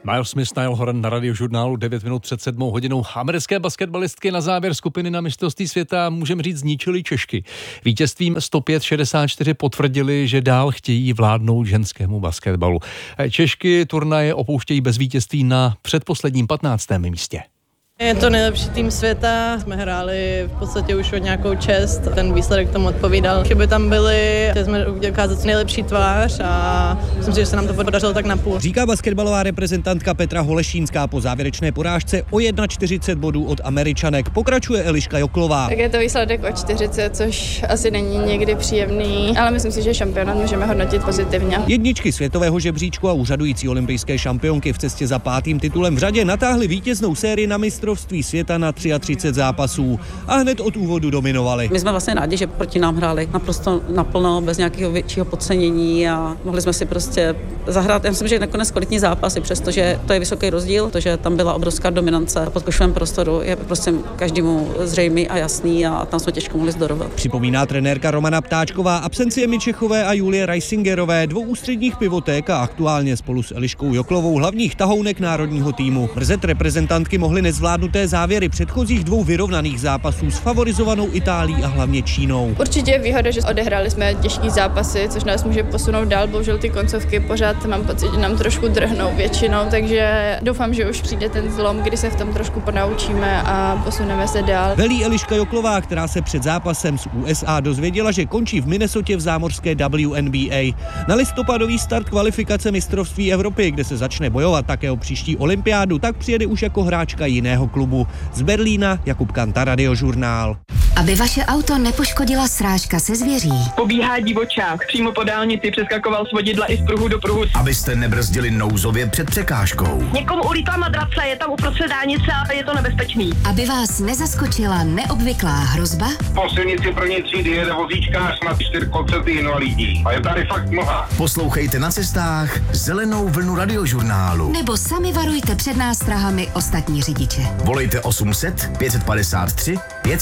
Miles Smith, Niall na Radiožurnálu 9 minut před 7 hodinou. Americké basketbalistky na závěr skupiny na mistrovství světa, můžeme říct, zničily Češky. Vítězstvím 105-64 potvrdili, že dál chtějí vládnout ženskému basketbalu. Češky turnaje opouštějí bez vítězství na předposledním 15. místě. Je to nejlepší tým světa, jsme hráli v podstatě už o nějakou čest, ten výsledek tomu odpovídal. Chyby tam byly, chtěli jsme ukázat nejlepší tvář a myslím si, že se nám to podařilo tak napůl. Říká basketbalová reprezentantka Petra Holešínská po závěrečné porážce o 41 bodů od Američanek. Pokračuje Eliška Joklová. Tak je to výsledek o 40, což asi není někdy příjemný, ale myslím si, že šampionát můžeme hodnotit pozitivně. Jedničky světového žebříčku a úřadující olympijské šampionky v cestě za 5. titulem v řadě natáhly vítěznou sérii na mistrovství světa na 33 zápasů a hned od úvodu dominovali. My jsme vlastně rádi, že proti nám hráli naprosto naplno, bez nějakého většího podcenění a mohli jsme si prostě zahrát. Já myslím, že nakonec kvalitní zápasy, přestože to je vysoký rozdíl, protože tam byla obrovská dominance pod košovém prostoru, je prostě každému zřejmý a jasný a tam jsme těžko mohli zdorovat. Připomíná trenérka Romana Ptáčková absenci Emy Čechové a Julie Reisingerové, dvou ústředních pivotek a aktuálně spolu s Eliškou Joklovou hlavních tahounek národního týmu. Mrzet reprezentantky mohly nezvládnuté závěry předchozích dvou vyrovnaných zápasů s favorizovanou Itálií a hlavně Čínou. Určitě je výhoda, že odehrali jsme těžký zápasy, což nás může posunout dál. Bohužel ty koncovky pořád mám pocit, že nám trošku drhnou většinou, takže doufám, že už přijde ten zlom, kdy se v tom trošku ponaučíme a posuneme se dál. Velí Eliška Joklová, která se před zápasem s USA dozvěděla, že končí v Minnesotě v zámořské WNBA. Na listopadový start kvalifikace mistrovství Evropy, kde se začne bojovat také o příští olympiádu, tak přijede už jako hráčka jiného klubu. Z Berlína Jakub Kanta, Radiožurnál. Aby vaše auto nepoškodila srážka se zvěří. Pobíhá divočák, přímo po dálnici přeskakoval z vodidla i z pruhu do pruhu. Abyste nebrzdili nouzově před překážkou. Někomu ulítla madrace, je tam uprostřed dálnice a je to nebezpečný. Aby vás nezaskočila neobvyklá hrozba. Po silnici první třídy jede vozíčkář na 4 invalidní a je tady fakt mnoha. Poslouchejte na cestách Zelenou vlnu Radiožurnálu. Nebo sami varujte před nástrahami ostatní řidiče. Volejte 800 553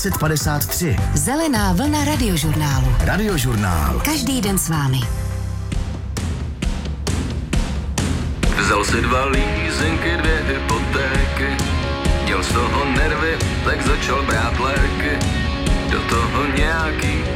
553. Zelená vlna Radiožurnálu. Radiožurnál. Každý den s vámi. Vzal si 2 lízenky, 2 hypotéky. Měl z toho nervy, tak začal brát léky. Do toho nějaký